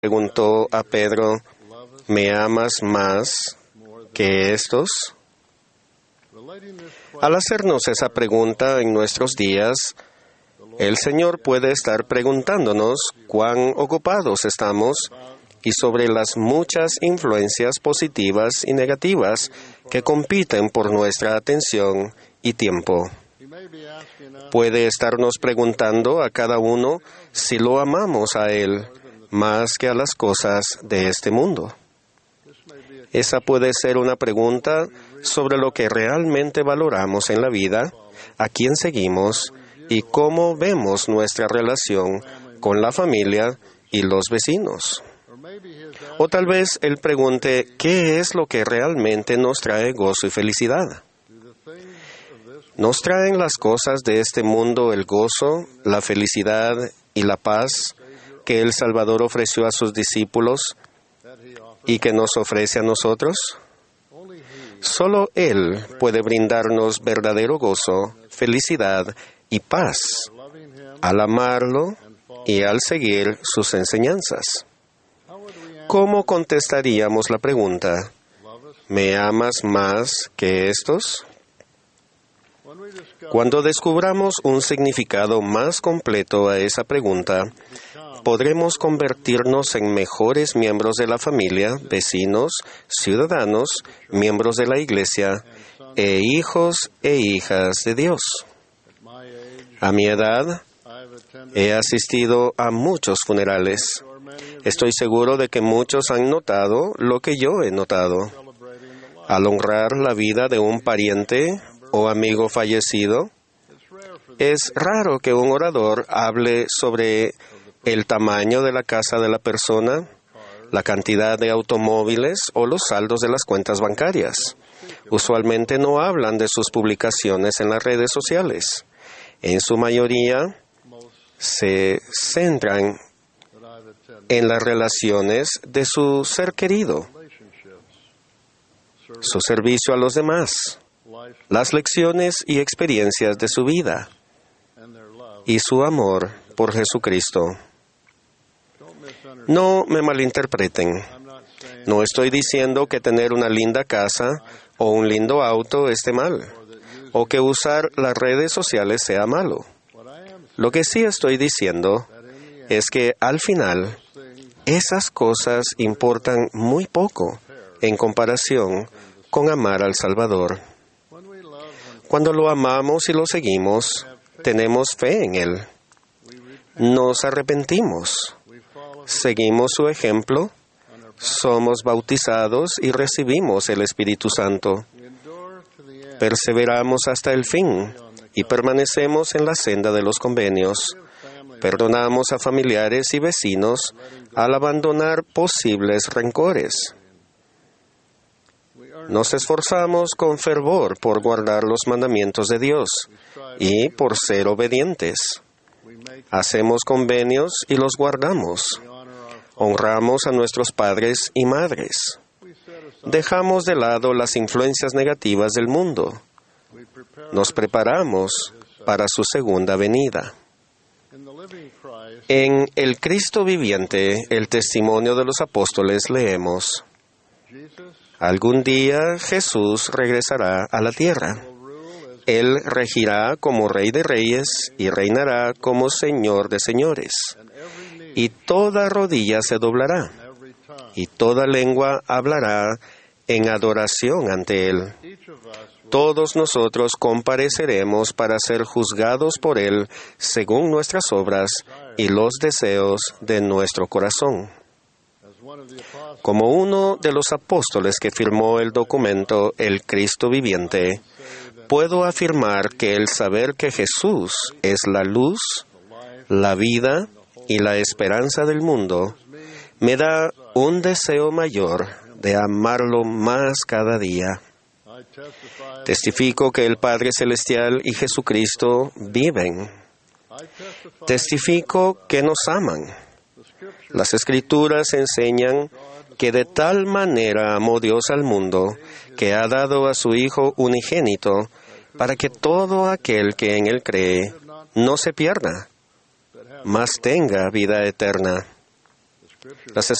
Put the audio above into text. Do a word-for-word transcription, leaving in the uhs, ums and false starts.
preguntó a Pedro, ¿me amas más que estos? Al hacernos esa pregunta en nuestros días, el Señor puede estar preguntándonos cuán ocupados estamos y sobre las muchas influencias positivas y negativas que compiten por nuestra atención y tiempo. Puede estarnos preguntando a cada uno si lo amamos a Él más que a las cosas de este mundo. Esa puede ser una pregunta sobre lo que realmente valoramos en la vida, a quién seguimos y cómo vemos nuestra relación con la familia y los vecinos. O tal vez Él pregunte, ¿qué es lo que realmente nos trae gozo y felicidad? ¿Nos traen las cosas de este mundo el gozo, la felicidad y la paz que el Salvador ofreció a sus discípulos y que nos ofrece a nosotros? Solo Él puede brindarnos verdadero gozo, felicidad y paz al amarlo y al seguir sus enseñanzas. ¿Cómo contestaríamos la pregunta, ¿me amas más que estos? Cuando descubramos un significado más completo a esa pregunta, podremos convertirnos en mejores miembros de la familia, vecinos, ciudadanos, miembros de la Iglesia e hijos e hijas de Dios. A mi edad, he asistido a muchos funerales. Estoy seguro de que muchos han notado lo que yo he notado. Al honrar la vida de un pariente o amigo fallecido, es raro que un orador hable sobre el tamaño de la casa de la persona, la cantidad de automóviles o los saldos de las cuentas bancarias. Usualmente no hablan de sus publicaciones en las redes sociales. En su mayoría, se centran en las relaciones de su ser querido, su servicio a los demás, las lecciones y experiencias de su vida y su amor por Jesucristo. No me malinterpreten. No estoy diciendo que tener una linda casa o un lindo auto esté mal, o que usar las redes sociales sea malo. Lo que sí estoy diciendo es que al final, esas cosas importan muy poco en comparación con amar al Salvador. Cuando lo amamos y lo seguimos, tenemos fe en Él. Nos arrepentimos. Seguimos su ejemplo. Somos bautizados y recibimos el Espíritu Santo. Perseveramos hasta el fin y permanecemos en la senda de los convenios. Perdonamos a familiares y vecinos al abandonar posibles rencores. Nos esforzamos con fervor por guardar los mandamientos de Dios y por ser obedientes. Hacemos convenios y los guardamos. Honramos a nuestros padres y madres. Dejamos de lado las influencias negativas del mundo. Nos preparamos para su segunda venida. En el Cristo viviente, el testimonio de los apóstoles, leemos: algún día Jesús regresará a la tierra. Él regirá como Rey de Reyes y reinará como Señor de Señores. Y toda rodilla se doblará, y toda lengua hablará en adoración ante Él. Todos nosotros compareceremos para ser juzgados por Él según nuestras obras y los deseos de nuestro corazón. Como uno de los apóstoles que firmó el documento El Cristo Viviente, puedo afirmar que el saber que Jesús es la luz, la vida y la esperanza del mundo me da un deseo mayor de amarlo más cada día. Testifico que el Padre Celestial y Jesucristo viven. Testifico que nos aman. Las Escrituras enseñan que de tal manera amó Dios al mundo, que ha dado a su Hijo unigénito, para que todo aquel que en Él cree no se pierda, mas tenga vida eterna. Las